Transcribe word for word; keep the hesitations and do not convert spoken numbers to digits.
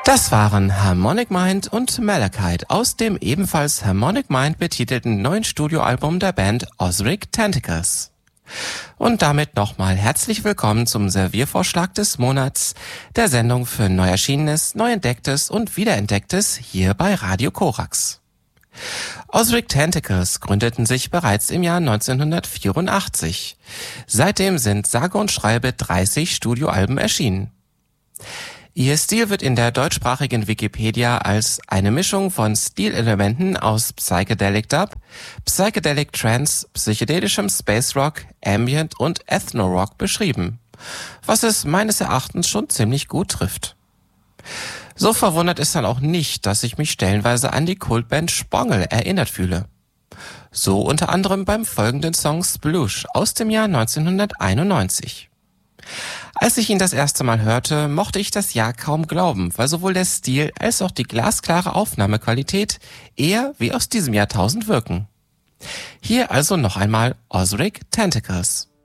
Das waren Harmonic Mind und Malachite aus dem ebenfalls Harmonic Mind betitelten neuen Studioalbum der Band Ozric Tentacles. Und damit nochmal herzlich willkommen zum Serviervorschlag des Monats, der Sendung für Neuerschienenes, Neuentdecktes und Wiederentdecktes hier bei Radio Korax. Ozric Tentacles gründeten sich bereits im Jahr neunzehnhundertvierundachtzig. Seitdem sind sage und schreibe dreißig Studioalben erschienen. Ihr Stil wird in der deutschsprachigen Wikipedia als eine Mischung von Stilelementen aus Psychedelic Dub, Psychedelic Trance, psychedelischem Space Rock, Ambient und Ethno Rock beschrieben, was es meines Erachtens schon ziemlich gut trifft. So verwundert es dann auch nicht, dass ich mich stellenweise an die Kultband Spongel erinnert fühle. So unter anderem beim folgenden Song Sploosh aus dem Jahr neunzehnhunderteinundneunzig. Als ich ihn das erste Mal hörte, mochte ich das Jahr kaum glauben, weil sowohl der Stil als auch die glasklare Aufnahmequalität eher wie aus diesem Jahrtausend wirken. Hier also noch einmal Ozric Tentacles.